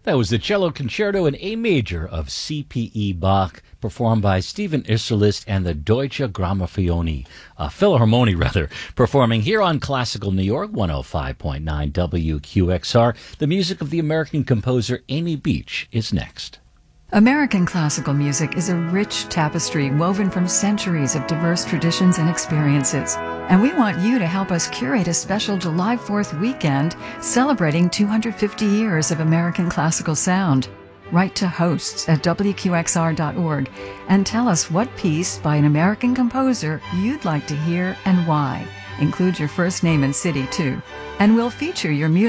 That was the Cello Concerto in A Major of C.P.E. Bach, performed by Stephen Isserlist and the Deutsche Philharmonie, performing here on Classical New York 105.9 WQXR. The music of the American composer Amy Beach is next. American classical music is a rich tapestry woven from centuries of diverse traditions and experiences. And we want you to help us curate a special July 4th weekend celebrating 250 years of American classical sound. Write to hosts@wqxr.org and tell us what piece by an American composer you'd like to hear and why. Include your first name and city, too. And we'll feature your music